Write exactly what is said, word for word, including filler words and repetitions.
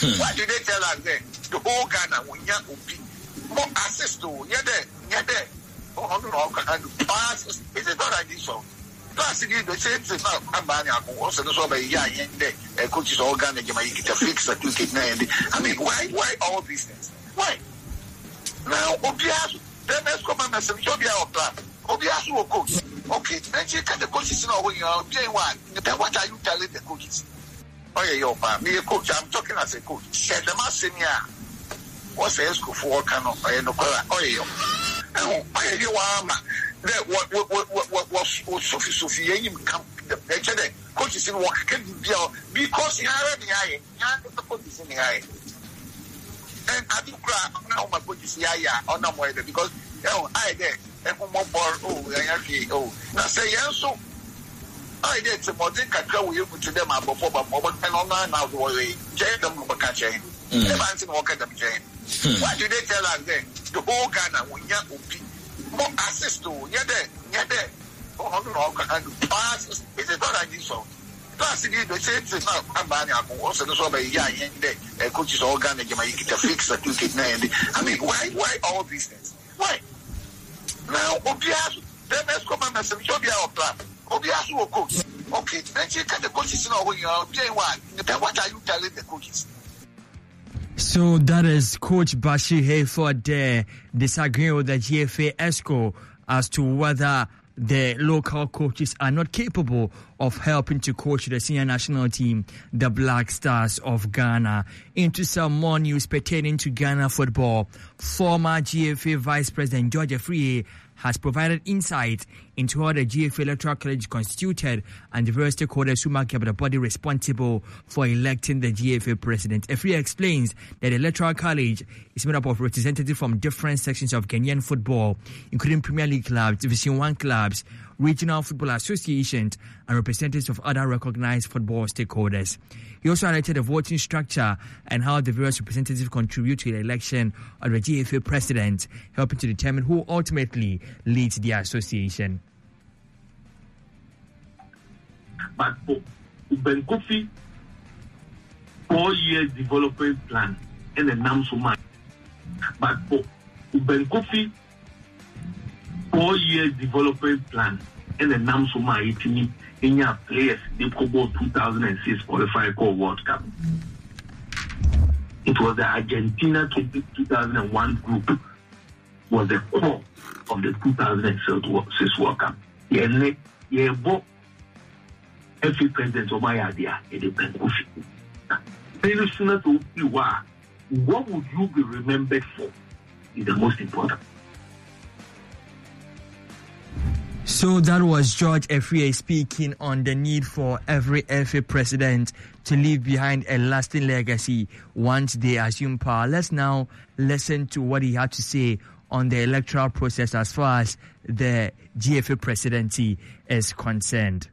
Hmm. Why did they tell us that the whole Ghana will not be more access to Yede, Yede, or and pass? Is it not like this? Plus, it is the same thing now. I'm buying also the so by yeah, and coaches organic, you might get a fix that you can. I mean, why, why all these things? Why? Now, Obias, then let's come and message Obia or plan. Obias will coach. Okay, then you can the coaches know when you're playing one. Then what are you telling the coaches? Oh, yeah, your man, me a coach, I'm talking as a coach. Said the master, what's the school for? Cannot, I know, oh, yeah. Oh, I hear one. That what what what what what was was Sophie Sophie him come the coaches in work can be because he already high and the coaches in the high. And I do cry now my coaches yeah on no more because oh I there and more oh I oh now say yes so I did some more than can we to them before but and on now the way jail them go catch him. Never answer walk at them jail. Why do they tell us then the whole Ghana when you more access to Yede, Yede, or and pass? Is it not like this? Plus, it is the same thing now. I'm buying also the so by yeah, and coaches organic, you might get a fix that you can. I mean, why, why all these things? Why? Now, Obias, then let's come and message Obia or plan. Obias will coach. Okay, then you can the coaches know when you're playing one. Then what are you telling the coaches? So that is Coach Bashir Hayford there disagreeing with the G F A ESCO as to whether the local coaches are not capable of helping to coach the senior national team, the Black Stars of Ghana. Into some more news pertaining to Ghana football, former G F A Vice President George Afriyie has provided insight into how the G F A Electoral College constituted and the various stakeholders who make up the body responsible for electing the G F A president. Afriyie explains that the Electoral College is made up of representatives from different sections of Ghanaian football, including Premier League clubs, Division One clubs, regional football associations, and representatives of other recognized football stakeholders. He also highlighted the voting structure and how the various representatives contribute to the election of the G F A president, helping to determine who ultimately leads the association. But for Ben Kofi, four-year development plan and a NAMSUMA. But for Ben Kofi, four-year development plan and a NAMSUMA eighteen in your players, they could go two thousand six qualified for World Cup. It was the Argentina two thousand one group was the core of the two thousand six World Cup. Yeah, yeah, but every president of my idea is the Ben Kofi. Very sooner to you are, what would you be remembered for is the most important. So that was George Afriyie speaking on the need for every F A president to leave behind a lasting legacy once they assume power. Let's now listen to what he had to say on the electoral process as far as the G F A presidency is concerned.